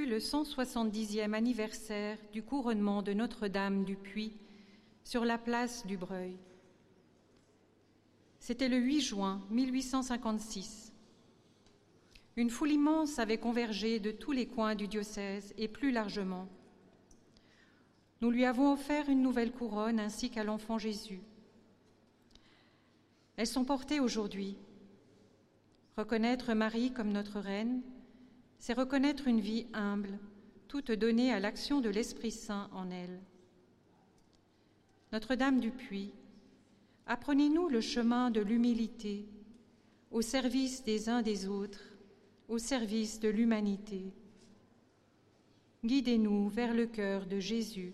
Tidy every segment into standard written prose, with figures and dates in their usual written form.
le 170e anniversaire du couronnement de Notre-Dame du Puy sur la place du Breuil. C'était le 8 juin 1856. Une foule immense avait convergé de tous les coins du diocèse et plus largement. Nous lui avons offert une nouvelle couronne ainsi qu'à l'enfant Jésus. Elles sont portées aujourd'hui. Reconnaître Marie comme notre reine, c'est reconnaître une vie humble, toute donnée à l'action de l'Esprit Saint en elle. Notre-Dame du Puy, apprenez-nous le chemin de l'humilité, au service des uns des autres, au service de l'humanité. Guidez-nous vers le cœur de Jésus.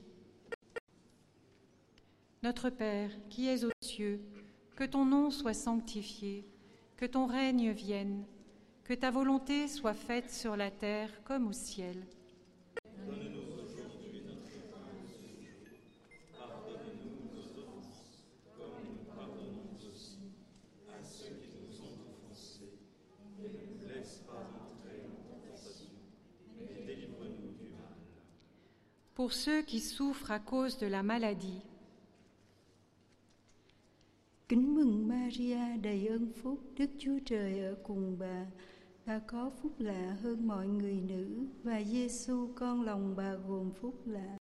Notre Père, qui es aux cieux, que ton nom soit sanctifié, que ton règne vienne, que ta volonté soit faite sur la terre comme au ciel. Donne-nous aujourd'hui notre pain de ce jour. Pardonne-nous nos offenses, comme nous pardonnons aussi à ceux qui nous ont offensés. Et ne nous laisse pas entrer en tentation, mais délivre-nous du mal. Pour ceux qui souffrent à cause de la maladie. Kính mừng Maria đầy ơn phúc, Đức Chúa Trời ở cùng bà. Bà có phúc lạ hơn mọi người nữ, và Giêsu con lòng bà gồm phúc lạ.